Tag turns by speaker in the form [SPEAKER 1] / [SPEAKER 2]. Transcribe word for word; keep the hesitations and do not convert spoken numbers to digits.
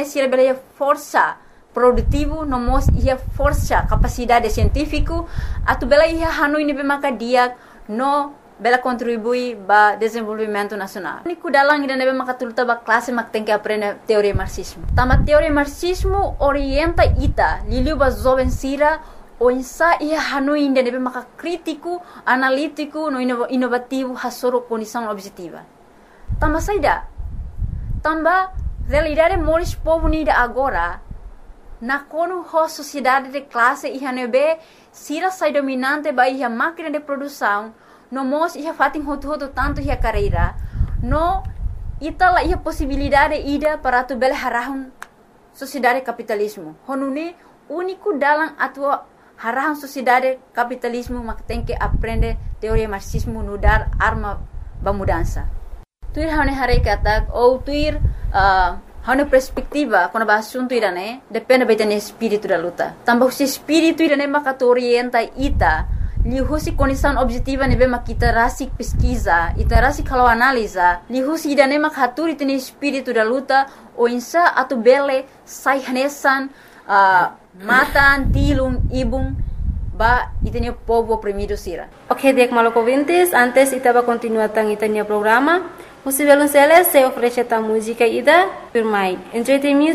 [SPEAKER 1] sira bela força produtivo, no mos ia força capacidade científico, atu bela ia hanui ni maka dia no bela contribui ba desenvolvimento nacional. Ni kudalang ida nebe maka tulta ba classe mak tem que aprender teoria marxismo. Tama teoria marxismo orienta ita liliu ba jovem sira o insa ia hanui ida nebe maka crítico, analítico, no inovativo hasoro condição objetiva. Tama saida. Tamba realidade moris povo nida agora na kono ho sociedade de classe ia nebe sira sai dominante ba ia máquina de produção no mos ia fatin hotu hotu tanto ia carreira no ita la ia possibilidade ida para tu bela harahun sociedade capitalismo honune único dalam atua harahun sociedade capitalismo mak tem que aprender teoria marxismo no dar arma ba mudança tuir hane hare kata ou tuir uh, hane perspectiva quando ba assunto irane depende beten espírito da luta tambah se espírito irane maka orienta ita li husi condição objetiva nebe makita rasik pesquisa ita rasik kalau analisa li husi idane mak haturi tene espírito da luta o insa atu bele sai hanesan uh, matan tilung ibung ba itene povo oprimido sira.
[SPEAKER 2] Ok, dek maloko ouvintes, antes itaba continuar tang itania programa. Musivelun Celes se oferece a música ida Pirmai. Enjoy the music.